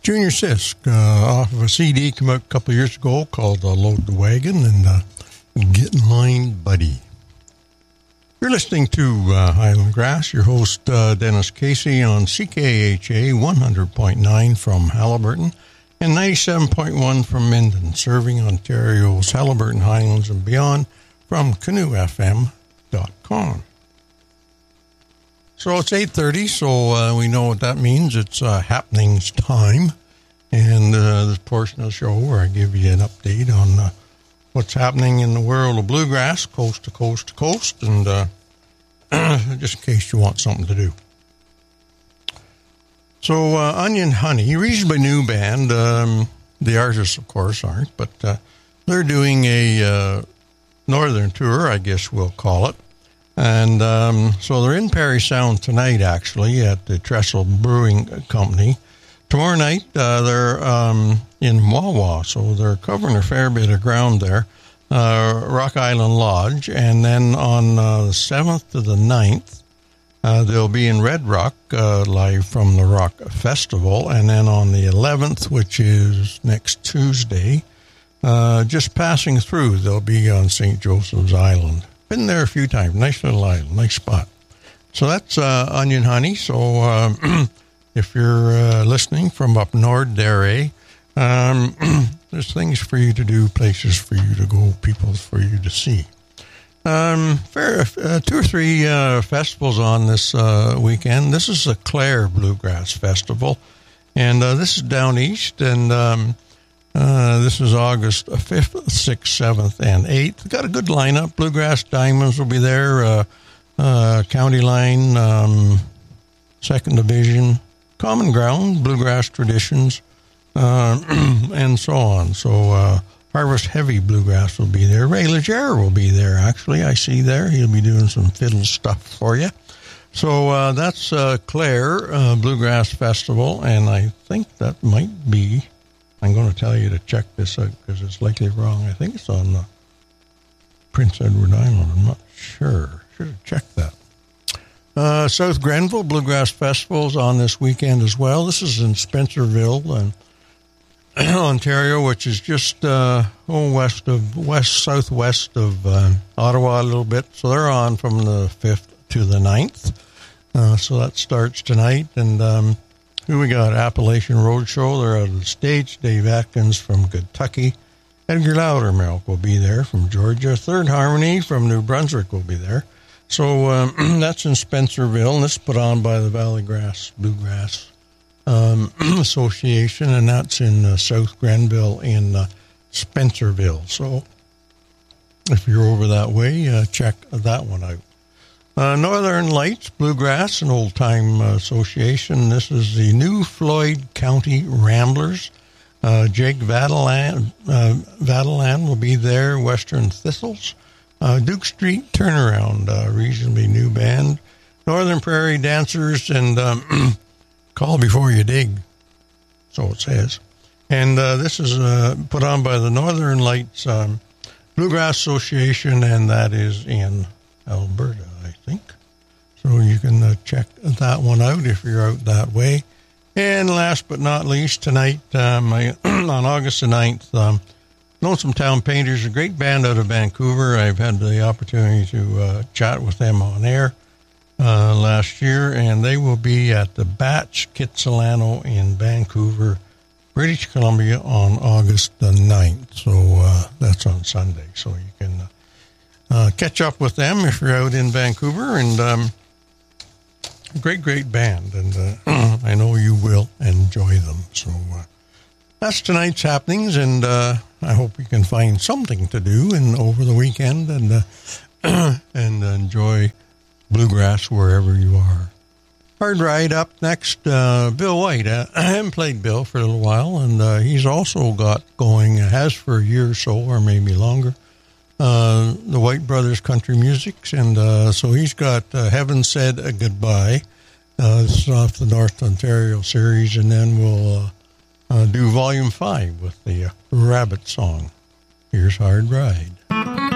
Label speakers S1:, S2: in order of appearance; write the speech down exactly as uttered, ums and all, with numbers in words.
S1: Junior Sisk, uh, off of a C D came out a couple of years ago called uh, Load the Wagon and uh, Get in Line, Buddy. You're listening to uh, Highland Grass, your host uh, Dennis Casey on C K H A one hundred point nine from Haliburton and ninety-seven point one from Minden, serving Ontario's Haliburton Highlands and beyond from canoe f m dot com. So it's eight thirty, so uh, we know what that means. It's uh, happenings time. And uh, this portion of the show where I give you an update on uh, what's happening in the world of bluegrass, coast to coast to coast, and uh, just in case you want something to do. So uh, Onion Honey, reasonably new band. Um, the artists, of course, aren't, but uh, they're doing a uh, northern tour, I guess we'll call it. And um, so they're in Parry Sound tonight, actually, at the Trestle Brewing Company. Tomorrow night, uh, they're um, in Wawa, so they're covering a fair bit of ground there. Uh, Rock Island Lodge. And then on uh, the seventh to the ninth, uh, they'll be in Red Rock, uh, live from the Rock Festival. And then on the eleventh, which is next Tuesday, uh, just passing through, they'll be on Saint Joseph's Island. Been there a few times. Nice little island, nice spot. So that's uh, Onion Honey. So uh, if you're uh, listening from up north there, eh, um, there's things for you to do, places for you to go, people for you to see. Um, fair, uh, two or three uh, festivals on this uh, weekend. This is the Clare Bluegrass Festival, and uh, this is down east, and um, Uh, this is August fifth, sixth, seventh, and eighth. Got a good lineup. Bluegrass Diamonds will be there. Uh, uh, County Line, um, Second Division, Common Ground, Bluegrass Traditions, uh, and so on. So uh, Harvest Heavy Bluegrass will be there. Ray Legere will be there, actually. I see there. He'll be doing some fiddle stuff for you. So uh, that's uh, Clare uh, Bluegrass Festival, and I think that might be... I'm going to tell you to check this out because it's likely wrong. I think it's on uh, Prince Edward Island. I'm not sure. Should have checked that. Uh, South Grenville Bluegrass Festival's on this weekend as well. This is in Spencerville, and Ontario, which is just uh, oh, west of west southwest of uh, Ottawa a little bit. So they're on from the fifth to the ninth. Uh, so that starts tonight, and um, who we got? Appalachian Roadshow. They're out of the States. Dave Atkins from Kentucky. Edgar Loudermilk will be there from Georgia. Third Harmony from New Brunswick will be there. So um, that's in Spencerville, and this is put on by the Valley Grass Bluegrass um, Association, and that's in uh, South Grenville in uh, Spencerville. So if you're over that way, uh, check that one out. Uh, Northern Lights Bluegrass, an old-time uh, association. This is the New Floyd County Ramblers. Uh, Jake Vadalan, uh, Vadalan will be there. Western Thistles. Uh, Duke Street Turnaround, uh, reasonably new band. Northern Prairie Dancers and um, Call Before You Dig, so it says. And uh, this is uh, put on by the Northern Lights um, Bluegrass Association, and that is in Alberta, I think. So you can uh, check that one out if you're out that way. And last but not least, tonight, um, I, on August the ninth, um, Lonesome Town Painters, a great band out of Vancouver. I've had the opportunity to uh, chat with them on air uh, last year, and they will be at the Batch Kitsilano in Vancouver, British Columbia on August the ninth. So uh, that's on Sunday. So you can uh, uh, catch up with them if you're out in Vancouver. And um, great, great band. And uh, I know you will enjoy them. So uh, that's tonight's happenings. And uh, I hope you can find something to do in, over the weekend and, uh, and enjoy bluegrass wherever you are. Hard Ride up next, uh, Bill White. Uh, I haven't played Bill for a little while, and uh, he's also got going, has for a year or so, or maybe longer, uh, the White Brothers Country Music, and uh, so he's got uh, Heaven Said a Goodbye. Uh, this is off the North Ontario series, and then we'll uh, uh, do Volume five with the uh, Rabbit Song. Here's Hard Ride.